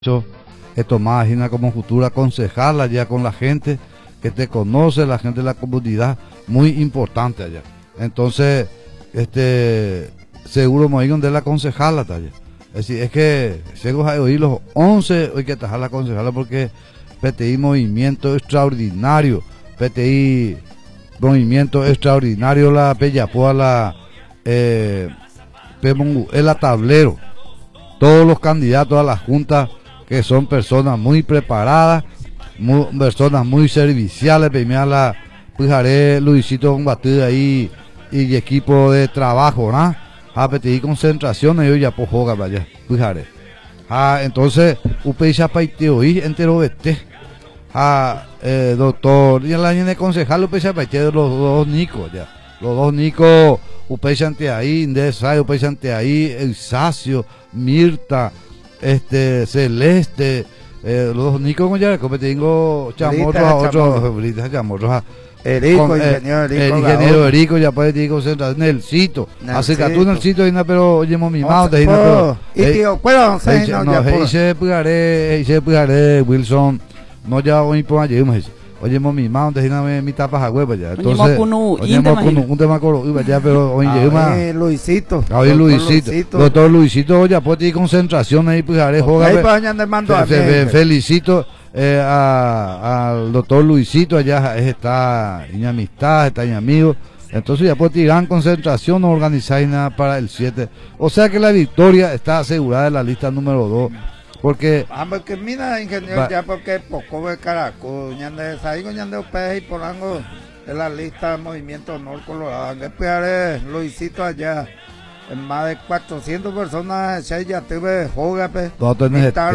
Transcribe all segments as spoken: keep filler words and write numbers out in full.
Esto más imagina como futura concejala ya con la gente que te conoce, la gente de la comunidad, muy importante allá. Entonces, este, seguro me digan de la concejala allá. Es decir, es que llego a oír los once, hay que tajar la concejala porque P T I movimiento extraordinario, P T I movimiento extraordinario, la Pellapoa, la eh, el tablero, todos los candidatos a la junta que son personas muy preparadas, muy, personas muy serviciales, primero la Pujaré, Luisito Combatida ahí y equipo de trabajo, ¿no? A pedir concentración, yo ya puedo jugar allá, Pujaré. Ah, entonces, usted ya paiteo y entero vete. Ah, eh, doctor, y en la línea de concejal, usted ya paiteo de los dos Nicos, ya. Los dos Nicos, usted ya ante ahí, Indesayo, usted ya ante ahí, Eusacio, Mirta, este, Celeste, eh, los dos Nicos, ya, como tengo chamorros a otros, chamorros a Erico, con, ingeniero Erico, el ingeniero Erico, ya puede decir concentración, Nelsito, acerca tú Nelsito, pero oye, mi mano, te digo, pero, y tío, bueno, no, dice, Pujaré, dice, Pujaré, Wilson, no ya hoy por allí, oye, mi mano, te digo, mi tapa a huevo, ya, entonces, oye, un tema con ya, pero hoy llega, Luisito, hoy Luisito, doctor Luisito, ya puede decir concentración ahí, Pujaré, joga, felicito. Eh, al doctor Luisito, allá está mi amistad, está mi amigo, entonces ya puede tirar concentración, no organizáis nada para el siete, o sea que la victoria está asegurada en la lista número dos, porque vamos que mira ingeniero ya porque poco de Caracol, ñande saigo ñande ustedes y por algo de la lista Movimiento Honor Colorado, después Luisito allá. Más de cuatrocientas personas ya tuve joga pe no tenés esta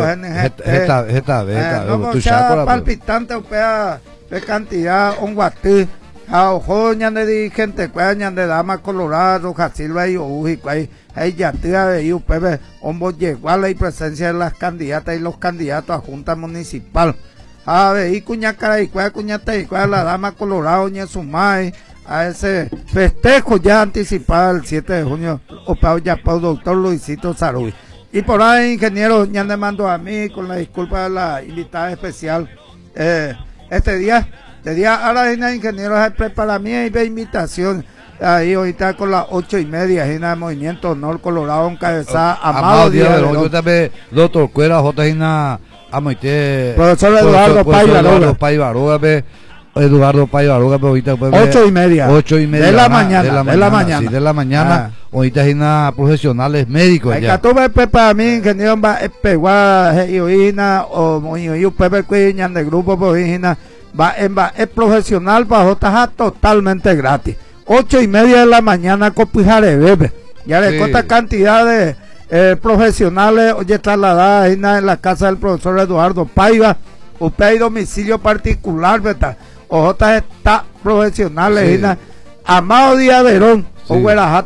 esta esta no sea palpitante upea de cantidad un guatí a ojo ñande de gente cuya ñande dama colorado Silva y uji cuay ahí ya tira de upebe hombo llegó a la presencia de las candidatas y los candidatos a junta municipal a ver y cuña cara y cuya cuñata y cuya la dama colorado ñe sumai a ese festejo ya anticipado el siete de junio, opado ya por el doctor Luisito Saruy. Y por ahí, ingeniero, ya me mando a mí con la disculpa de la invitada especial. Eh, este día, este día, ahora, ingeniero, se prepara mí y ve invitación. Ahí ahorita con las ocho y media, en el Movimiento Honor Colorado, encabezada Amado Díaz de Verón. Yo también, doctor Cuera, J. Gina, Amoité. Profesor Eduardo Paivaroga. Eduardo Paivaroga, pero ahorita pues, ocho y media ocho y media de la mañana de la mañana, de la mañana, sí, de la mañana. Ah. Ahorita hay una profesionales médicos ya tú ves para mí ingeniero va a pegar y oína o y pepe cuiñan de grupo por va en va es profesional para otras totalmente gratis ocho y media de la mañana con Pujaré bebé ya le sí. Cuesta cantidad de eh, profesionales oye trasladada en la casa del profesor Eduardo Paiva usted hay domicilio particular verdad Ojotas está profesionales, sí. Amado Díaz Verón, sí.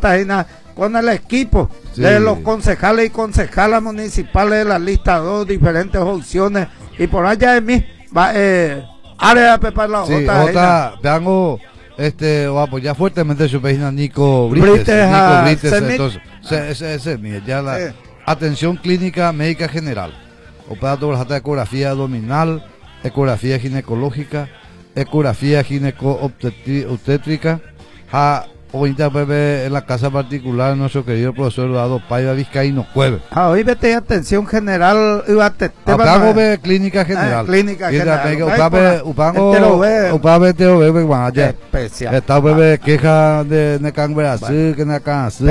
Con el equipo sí. De los concejales y concejalas municipales de la lista dos, diferentes opciones, y por allá de mí va eh, área de para la sí, Ojota. Tengo este, o apoyar fuertemente su página Nico Brites, Nico Brites, entonces, se, ese, ese, mire, ya la sí. Atención clínica médica general, operatoria de ecografía abdominal, ecografía ginecológica, ecografía gineco-obstétrica, a ahorita en la casa particular de nuestro querido profesor Eduardo Paiva Vizcaíno Cueve. Ah, hoy vete atención general, Upango ve clínica general. Clínica general. Upango, Upango te lo ve, vaya. Está bebé queja de Necangüera, sí, que Necangüera, sí.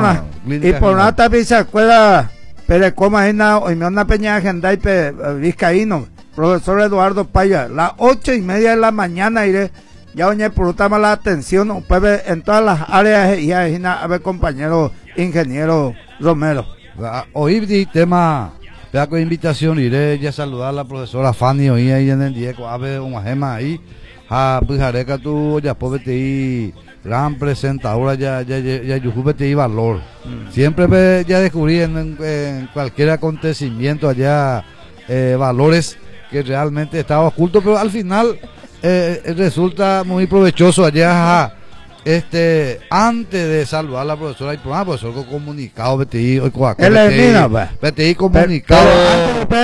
Y por nada se acuerda, pero como es una peña agenda y Vizcaíno. Profesor Eduardo Paya, las ocho y media de la mañana iré, ya doña prutama la atención, pues en todas las áreas y ahí a ver compañero ingeniero Romero. Hoy el tema, vea con invitación, iré ya a saludar a la profesora Fanny hoy ahí en el Diego, a ver una gema ahí, a Pujareca tú ya puedes ir gran presentadora ya ya ya yo te valor. Mm. Siempre me, ya descubrí en, en, en cualquier acontecimiento allá eh, valores que realmente estaba oculto, pero al final eh, resulta muy provechoso allá Este, antes de saludar a la profesora, hay programa, profesor con comunicado, B T I, hoy comunicado. B T I comunicado.